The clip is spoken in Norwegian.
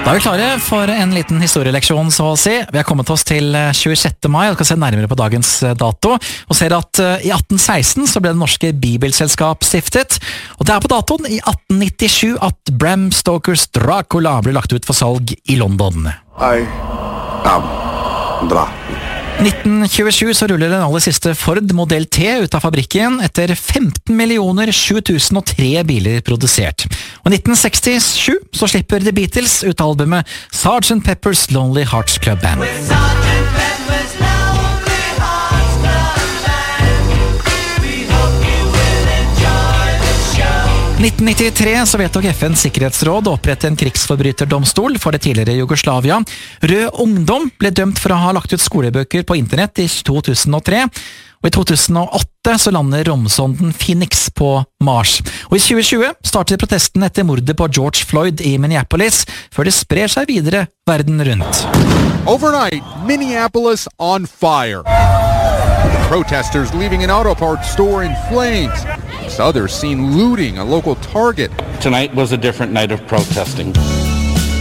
Da er vi klare for en liten historieleksjon, så å si. Vi har kommet oss til 26. mai, og skal se nærmere på dagens dato, og ser at i 1816 så ble det norske Bibelselskap stiftet, og det er på datoen i 1897 at Bram Stokers Dracula ble lagt ut for salg i London. I am Dracula. 1927 så ruller den aller siste Ford Model T ut av fabrikken etter 15.007.003 biler produsert. Og i 1967 så slipper The Beatles ut albumet Sgt. Pepper's Lonely Hearts Club Band. 1993 så vedtok FNs sikkerhetsråd å opprette en krigsforbryterdomstol for det tidligere Jugoslavia. Rød Ungdom ble dømt for å ha lagt ut skolebøker på internett i 2003, og i 2008 så lander romsonden Phoenix på Mars. Og i 2020 starter protesten etter mordet på George Floyd i Minneapolis, før det sprer seg videre verden rundt. Overnight, Minneapolis on fire. Protesters leaving an auto parts store in flames. Others seen looting a local Target. Tonight was a different night of protesting.